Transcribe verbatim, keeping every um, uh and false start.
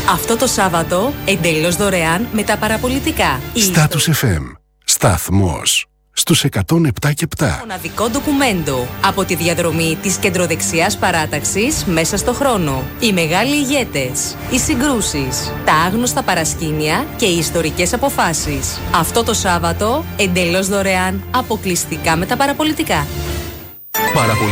Αυτό το Σάββατο, εντελώς δωρεάν με τα παραπολιτικά. Status εφ εμ. Σταθμός. Στους εκατόν επτά και επτά. Μοναδικό ντοκουμέντο από τη διαδρομή της κεντροδεξιάς παράταξης μέσα στο χρόνο. Οι μεγάλοι ηγέτες, οι συγκρούσεις, τα άγνωστα παρασκήνια και οι ιστορικές αποφάσεις. Αυτό το Σάββατο, εντελώς δωρεάν, αποκλειστικά με τα παραπολιτικά. Παραπολιτικά.